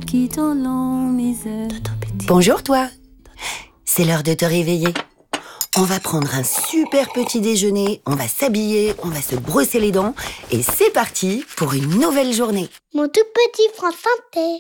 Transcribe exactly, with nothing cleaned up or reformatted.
Bonjour toi. C'est l'heure de te réveiller. On va prendre un super petit déjeuner, on va s'habiller, on va se brosser les dents et c'est parti pour une nouvelle journée. Mon tout petit France Santé.